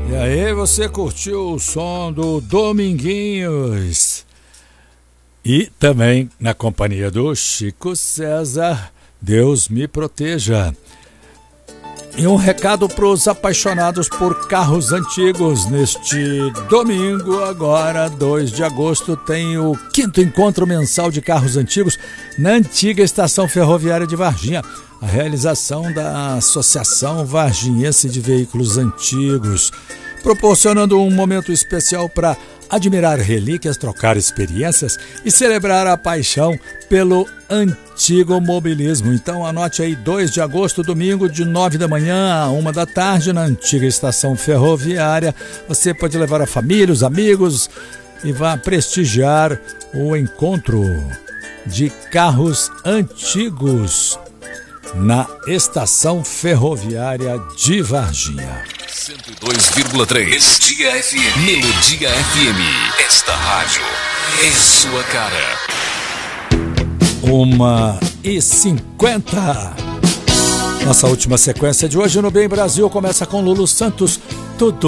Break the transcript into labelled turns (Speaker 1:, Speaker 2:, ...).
Speaker 1: E aí, você curtiu o som do Dominguinhos? E também na companhia do Chico César, Deus me proteja. E um recado para os apaixonados por carros antigos. Neste domingo, agora, 2 de agosto, tem o 5º encontro mensal de carros antigos na antiga estação ferroviária de Varginha. A realização da Associação Varginhense de Veículos Antigos, proporcionando um momento especial para admirar relíquias, trocar experiências e celebrar a paixão pelo antigo mobilismo. Então anote aí, 2 de agosto, domingo, de 9 da manhã a 1 da tarde, na antiga estação ferroviária. Você pode levar a família, os amigos e vá prestigiar o encontro de carros antigos na estação ferroviária de Varginha.
Speaker 2: 102,3 Melodia FM. Melodia FM. Esta rádio é sua cara.
Speaker 1: 1h50. Nossa última sequência de hoje no Bem Brasil começa com Lulu Santos. Tudo